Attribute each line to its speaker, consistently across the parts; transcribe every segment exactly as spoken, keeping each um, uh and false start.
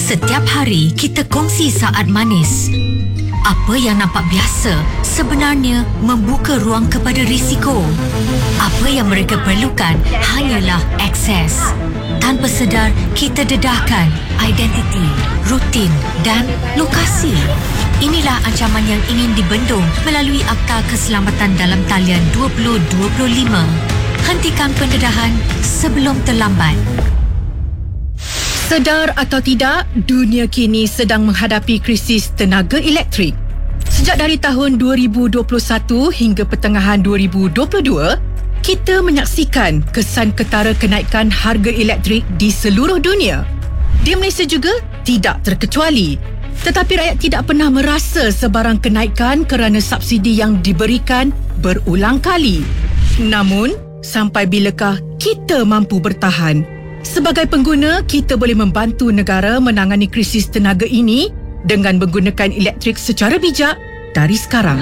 Speaker 1: Setiap hari kita kongsi saat manis. Apa yang nampak biasa sebenarnya membuka ruang kepada risiko. Apa yang mereka perlukan hanyalah akses. Tanpa sedar, kita dedahkan identiti, rutin dan lokasi. Inilah ancaman yang ingin dibendung melalui Akta Keselamatan Dalam Talian dua ribu dua puluh lima. Hentikan pendedahan sebelum terlambat.
Speaker 2: Sedar atau tidak, dunia kini sedang menghadapi krisis tenaga elektrik. Sejak dari tahun dua ribu dua puluh satu hingga pertengahan dua ribu dua puluh dua, kita menyaksikan kesan ketara kenaikan harga elektrik di seluruh dunia. Di Malaysia juga tidak terkecuali. Tetapi rakyat tidak pernah merasa sebarang kenaikan kerana subsidi yang diberikan berulang kali. Namun, sampai bilakah kita mampu bertahan? Sebagai pengguna, kita boleh membantu negara menangani krisis tenaga ini dengan menggunakan elektrik secara bijak dari sekarang.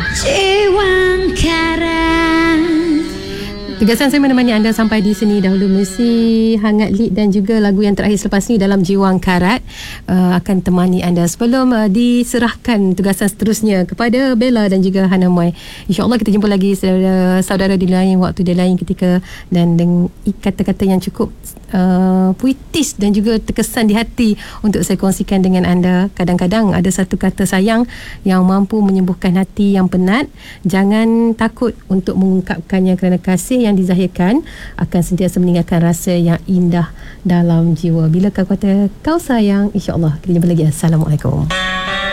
Speaker 3: Tugasan saya menemani anda sampai di sini dahulu. Mesti hangat lead dan juga lagu yang terakhir selepas ni dalam Jiwang Karat uh, akan temani anda sebelum uh, diserahkan tugasan seterusnya kepada Bella dan juga Hana Moy. InsyaAllah kita jumpa lagi saudara, saudara di lain waktu di lain ketika dan dengan kata-kata yang cukup uh, puitis dan juga terkesan di hati untuk saya kongsikan dengan anda. Kadang-kadang ada satu kata sayang yang mampu menyembuhkan hati yang penat. Jangan takut untuk mengungkapkannya kerana kasih yang dizahirkan akan sentiasa meninggalkan rasa yang indah dalam jiwa. Bila kau kata kau sayang, insya-Allah kita jumpa lagi. Assalamualaikum.